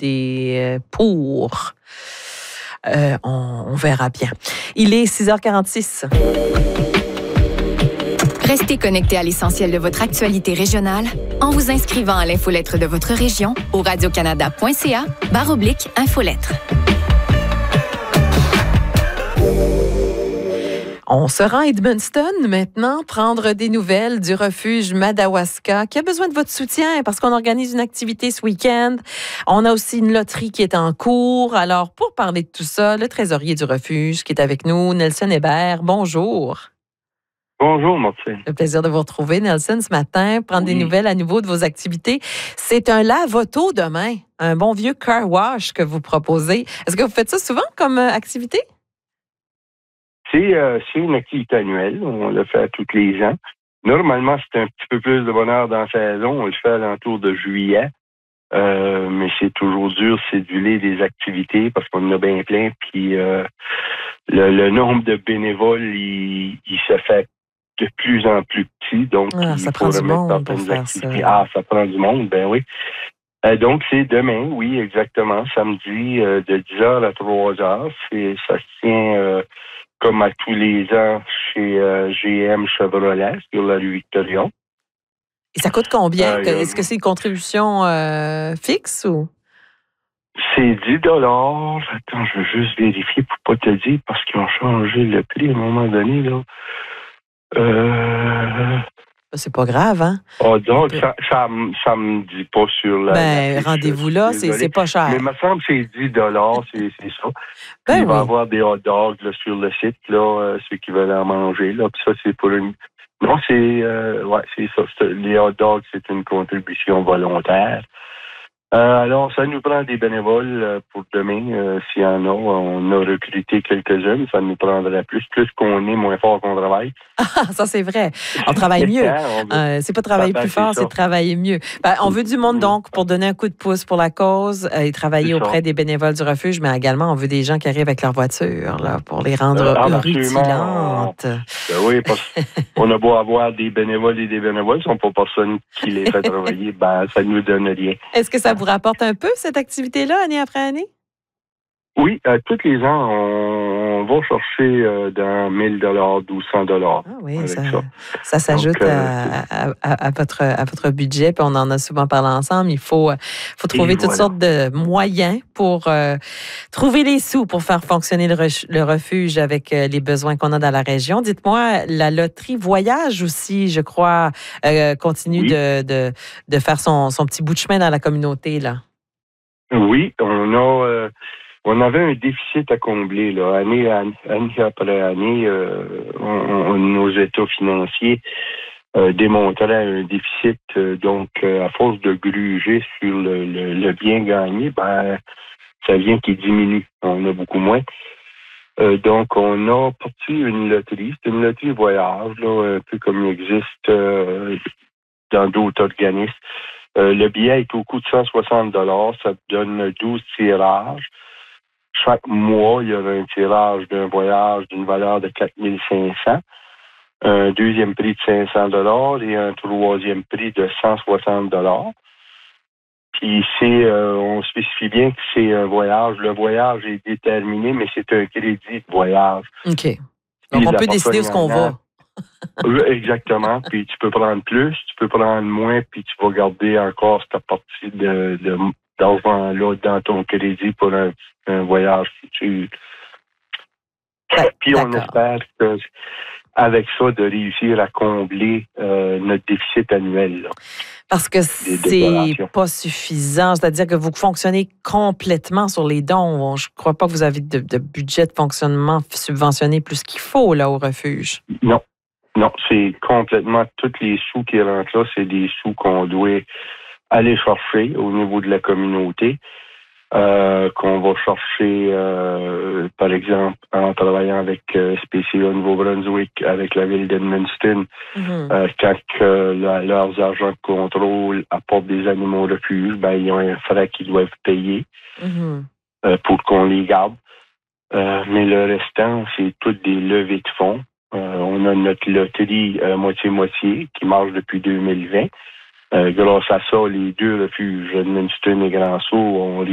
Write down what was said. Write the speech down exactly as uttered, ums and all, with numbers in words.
des euh, pour. Euh, on, on verra bien. Il est six heures quarante-six. Restez connecté à l'essentiel de votre actualité régionale en vous inscrivant à l'infolettre de votre région au radiocanada.ca barre oblique infolettre. On se rend à Edmundston maintenant, prendre des nouvelles du refuge Madawaska qui a besoin de votre soutien parce qu'on organise une activité ce week-end. On a aussi une loterie qui est en cours. Alors, pour parler de tout ça, le trésorier du refuge qui est avec nous, Nelson Hébert, bonjour. Bonjour, Martine. Le plaisir de vous retrouver, Nelson, ce matin. Prendre oui. des nouvelles à nouveau de vos activités. C'est un lave-auto demain, un bon vieux car wash que vous proposez. Est-ce que vous faites ça souvent comme activité? C'est, euh, c'est une activité annuelle. On le fait à tous les ans. Normalement, c'est un petit peu plus de bonheur dans la saison. On le fait à l'entour de juillet. Euh, mais c'est toujours dur de céduler des activités parce qu'on en a bien plein. Puis euh, le, le nombre de bénévoles, il, il se fait de plus en plus petit. Donc, ah, il ça faut prend du monde remettre pour faire ça. Ah, ça prend du monde, ben oui. Euh, donc, c'est demain, oui, exactement. Samedi, euh, de dix heures à trois heures. C'est, ça se tient... Euh, comme à tous les ans chez euh, G M Chevrolet, sur la rue Victoria. Et ça coûte combien? Euh, Est-ce que c'est une contribution euh, fixe ou? C'est dix dollars. Attends, je veux juste vérifier pour pas te dire, parce qu'ils ont changé le prix à un moment donné, là. Euh... C'est pas grave, hein? Oh, donc, ça, ça, ça me dit pas sur la... Ben, la rendez-vous là, c'est, c'est pas cher. Mais il me semble que c'est dix dollars, c'est, c'est ça. Ben il oui. va y avoir des hot dogs là, sur le site, là, euh, ceux qui veulent en manger, là. Puis ça, c'est pour une... Non, c'est... Euh, ouais, c'est ça. C'est, les hot dogs, c'est une contribution volontaire. Euh, alors, ça nous prend des bénévoles euh, pour demain. Euh, s'il y en a, on a recruté quelques-uns. Ça nous prendrait plus. Plus qu'on est, moins fort qu'on travaille. Ah, ça, c'est vrai. On travaille mieux. Euh, c'est pas travailler plus fort, c'est, c'est travailler mieux. Ben, on veut du monde, donc, pour donner un coup de pouce pour la cause euh, et travailler auprès des bénévoles du refuge, mais également, on veut des gens qui arrivent avec leur voiture là, pour les rendre euh, ah, rutilantes. Ben oui, parce qu'on a beau avoir des bénévoles et des bénévoles, ce ne sont pas personnes qui les fait travailler, ben, ça ne nous donne rien. Est-ce que ça vous rapporte un peu, cette activité-là, année après année? Oui, euh, tous les ans, on, on va chercher euh, dans mille dollars, douze cents dollars. Ah oui, ça, ça. ça s'ajoute Donc, euh, à, à, à, votre, à votre budget, puis on en a souvent parlé ensemble. Il faut, faut trouver toutes voilà. sortes de moyens pour euh, trouver les sous pour faire fonctionner le, re, le refuge avec euh, les besoins qu'on a dans la région. Dites-moi, la loterie Voyage aussi, je crois, euh, continue oui. de, de, de faire son, son petit bout de chemin dans la communauté, là. Oui, on a... Euh, On avait un déficit à combler, là, année, année après année. Euh, on, on, nos états financiers euh, démontraient un déficit. Euh, donc, euh, à force de gruger sur le, le, le bien gagné, ben, ça vient qu'il diminue. On a beaucoup moins. Euh, donc, on a parti une loterie. C'est une loterie voyage, là, un peu comme il existe euh, dans d'autres organismes. Euh, le billet est au coût de cent soixante dollars. Ça donne douze tirages. Chaque mois, il y aura un tirage d'un voyage d'une valeur de quatre mille cinq cents, un deuxième prix de cinq cents dollars et un troisième prix de cent soixante dollars. Puis c'est, euh, on spécifie bien que c'est un voyage. Le voyage est déterminé, mais c'est un crédit de voyage. OK. Donc, on peut décider où est-ce qu'on va. Exactement. Puis tu peux prendre plus, tu peux prendre moins, puis tu vas garder encore cette partie de, de d'argent-là dans ton crédit pour un, un voyage futur. Ben, puis on d'accord. espère que avec ça, de réussir à combler euh, notre déficit annuel. Là. Parce que c'est pas suffisant. C'est-à-dire que vous fonctionnez complètement sur les dons. Je ne crois pas que vous avez de, de budget de fonctionnement subventionné plus qu'il faut là au refuge. Non. Non, c'est complètement tous les sous qui rentrent là, c'est des sous qu'on doit aller chercher au niveau de la communauté. Euh, qu'on va chercher, euh, par exemple, en travaillant avec euh, Spécia Nouveau-Brunswick, avec la ville d'Edmundston, mm-hmm. euh, quand euh, la, leurs agents de contrôle apportent des animaux refuge, ben, ils ont un frais qu'ils doivent payer mm-hmm. euh, pour qu'on les garde. Euh, mais le restant, c'est toutes des levées de fonds. Euh, on a notre loterie euh, moitié-moitié qui marche depuis deux mille vingt. Euh, grâce à ça, les deux refuges, Edmundston et Grand-Sault, ont